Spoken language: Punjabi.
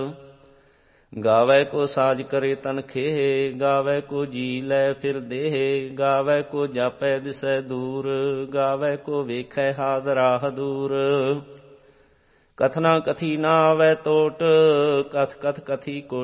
ਗਾਵੈ ਕੋ ਸਾਜ ਕਰੇ ਤਨ ਖੇਹ, ਗਾਵੈ ਕੋ ਜੀ ਲੈ ਫਿਰ ਦੇਹ, ਗਾਵੈ ਕੋ ਜਾਪੈ ਦਿਸੈ ਦੂਰ, ਗਾਵੈ ਕੋ ਵੇਖੈ ਹਾਦ ਰਾਹ ਦੂਰ। ਕਥਨਾ ਕਥੀ ਨਾ ਆਵੈ ਟੋਟ, ਕਥ ਕਥ ਕਥੀ ਕੋ